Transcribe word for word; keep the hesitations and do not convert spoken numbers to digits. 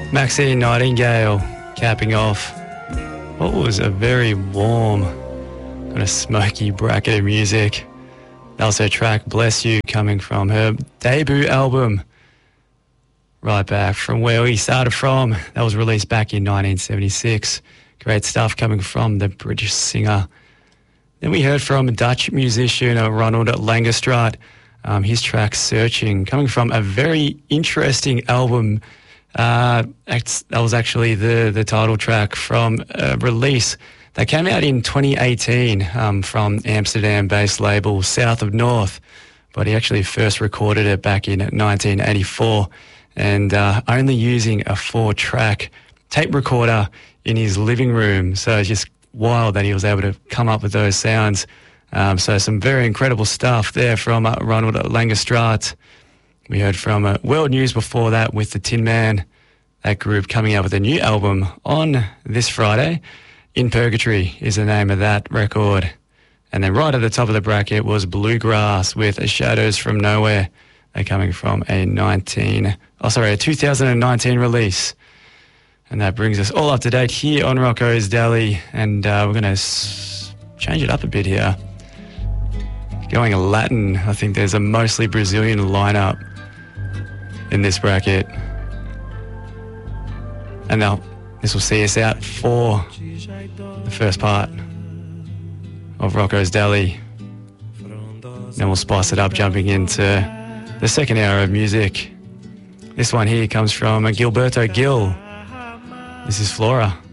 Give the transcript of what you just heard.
Maxine Nightingale capping off what was a very warm, kind of smoky bracket of music. That was her track Bless You, coming from her debut album, right back from where we started from. That was released back in nineteen seventy-six. Great stuff coming from the British singer. Then we heard from Dutch musician Ronald Langestraat, um, his track Searching, coming from a very interesting album. Uh, that was actually the, the title track from a release that came out in twenty eighteen um, from Amsterdam-based label South of North, but he actually first recorded it back in nineteen eighty-four, and uh, only using a four-track tape recorder in his living room. So it's just wild that he was able to come up with those sounds. Um, so some very incredible stuff there from uh, Ronald Langestraat. We heard from uh, World News before that with the Tin Man, that group coming out with a new album on this Friday. In Purgatory is the name of that record. And then right at the top of the bracket was Bluegrass with Shadows from Nowhere. They're coming from a nineteen, oh sorry, a two thousand nineteen release. And that brings us all up to date here on Rocco's Deli. And uh, we're going to s- change it up a bit here. Going Latin, I think there's a mostly Brazilian lineup in this bracket. And now this will see us out for the first part of Rocco's Deli. Then we'll spice it up, jumping into the second hour of music. This one here comes from Gilberto Gil. This is Flora.